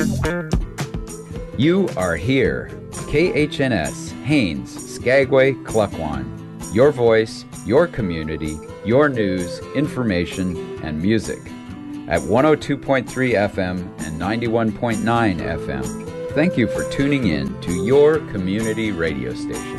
You are here. KHNS, Haines, Skagway, Klukwan. Your voice, your community, your news, information, and music. At 102.3 FM and 91.9 FM. Thank you for tuning in to your community radio station.